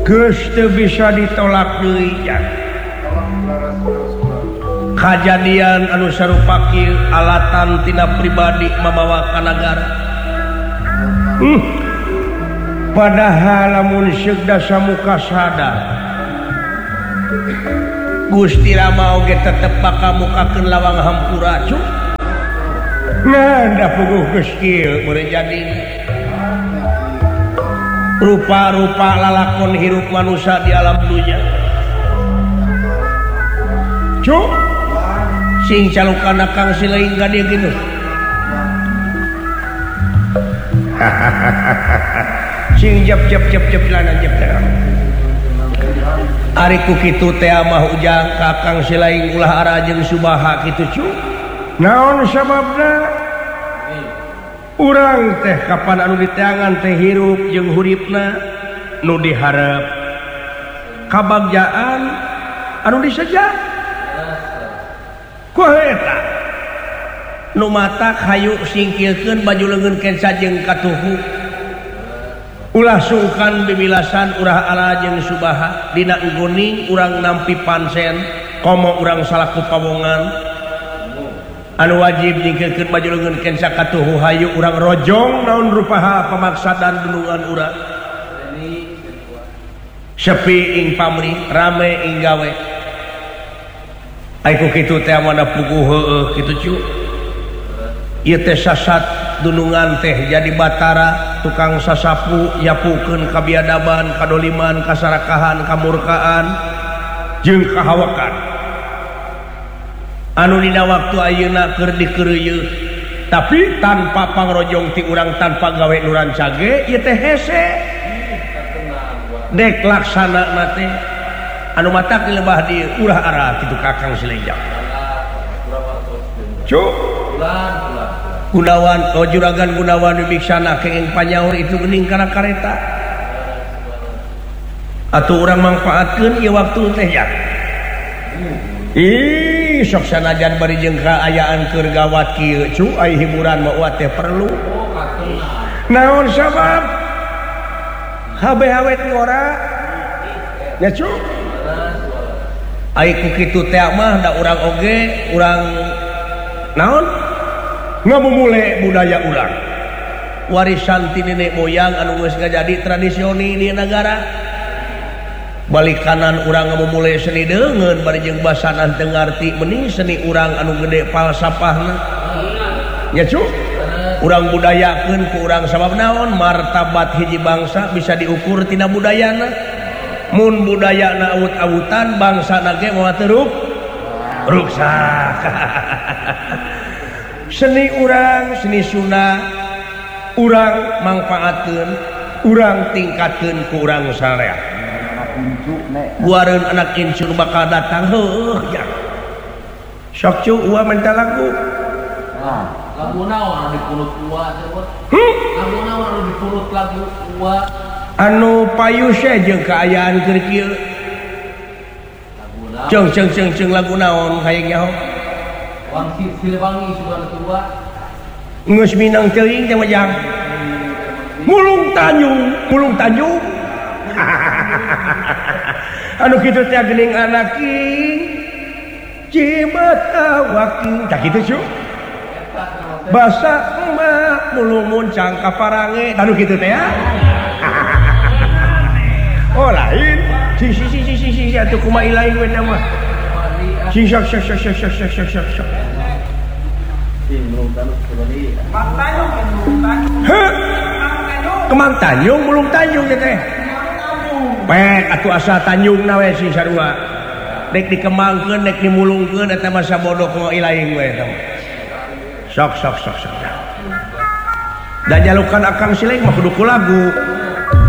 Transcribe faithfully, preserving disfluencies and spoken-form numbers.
geus teu bisa ditolak deui ya. Kajadian anu sarupa kieu alatan tina pribadi mabawa ka nagara. Hmm. Padahal lamun seugda samuka sadar Gusti Rama oge tetep bakal mukakeun lawang hampura cu. Nah, da puguh geus kieu meureun jadi rupa-rupa lalakon hirup manusia di alam dunia. Cu, sing calukana Kang Sileing gade gitu. Sing jep jep jep jep lana jep terang. Ari ku kitu teh mah ujang ka Kang Sileing ulah ara jeung Subaha kitu cu. Naon sababna? Urang teh kapan anu diteangan teh hirup jeung huripna nu diharap kabagjaan anu diseja ku eta nu matak hayu singkirkeun baju leungeun kensa jeung katuhu ulah sungkan bibilasan urah ala jeung Subaha dina enggoning urang nampi pansen komo urang salaku pawongan anu wajib nyingkirkeun baju leungeun kensa katuhu hayu urang rojong naon rupaha pamaksadan dunungan urang sepi ing pamri rame ing gawe ai ku kitu teh mana puguh heueuh kitu cu ieu teh sasat dunungan teh jadi batara tukang sasapu nyapukeun kabiadaban kadoliman kasarakahan kamurkaan jeung kahawakan anu dina waktu ayeuna keur dikeureuyeun tapi tanpa pangrojong ti urang tanpa gawe nu rancage ieu teh hese dek laksana teh anu matak lebah di ulah arah kitu Kakang Sileing cu Gunawan oh juragan Gunawan bibiksana kenging panyaur itu geuning kana kareta atuh urang mangpaatkeun ieu waktu teh ya ih sok sanajan bari jeung kaayaan keur gawat kieu cu ai hiburan mah teh perlu naon sabab habe awet ngora ya cu ai ku kitu teh mah da urang oge urang naon ngamumule budaya urang warisan ti nenek moyang anu geus ngajadi tradisioni di negara balik kanan urang ngamumule seni deungeun bari jeung basanan teu ngarti mending seni urang anu gede falsafahna ya cu urang budayakeun ku urang sabab naon martabat hiji bangsa bisa diukur tina budayana mun budayana awut-awutan bangsana ge moal teu ruksak seni urang seni Sunda urang mangpaatkeun urang tingkatkeun ku urang sareang buareun anak insur bakal datang heuh ya sok cu ua minta lagu lagu naon anu dipulut ua lagu naon anu dipulut lagu ua anu payu se jeung kaayaan keur kieu ceng ceng ceng ceng lagu naon hayang nyaho Wang Siliwangi sugan tua geus minang teuing teh wajang mulung Tanjung mulung Tanjung anu kitu teh geuning anak king Cimata waking tah kitu cu basa emak mulung muncang kaparange anu kitu teh ya oh lain si si si si si si atuh kumaha lain we mah si sok sok sok sok sok sok sok sok sok Mang Tanjung Kemang Tanjung mulung Tanjung teh pek atuh asa Tanjungna we si sarua dek dikembangkeun dek dimulungkeun eta mah sabodoh kumaha lain we eta sok sok sok sok da jalukan Akang Sileing mah kudu ku lagu